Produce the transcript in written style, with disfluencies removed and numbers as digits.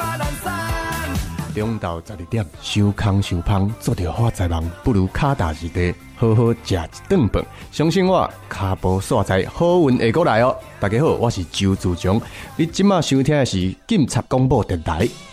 中昼12点，收空收芳，做着发财梦，不如脚踏实地，好好食一顿饭。相信我，脚步煞财，好运会过来哦。大家好，我是周自强，你即马收听的是警察广播电台。